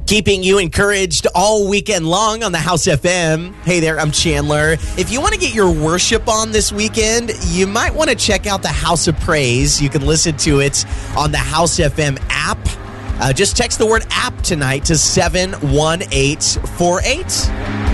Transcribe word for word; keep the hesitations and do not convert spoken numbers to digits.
Keeping you encouraged all weekend long on the House F M. Hey there, I'm Chandler. If you want to get your worship on this weekend, you might want to check out the House of Praise. You can listen to it on the House F M app. Uh, just text the word app tonight to seven one eight four eight.